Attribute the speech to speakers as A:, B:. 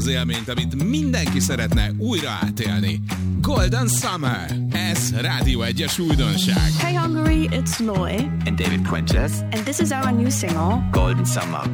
A: az élményt, amit mindenki szeretne újra átélni. Golden Summer. Ez Rádió 1-es újdonság.
B: Hey Hungary, it's Loy
C: and David Quintus,
B: and this is our new single
C: Golden Summer.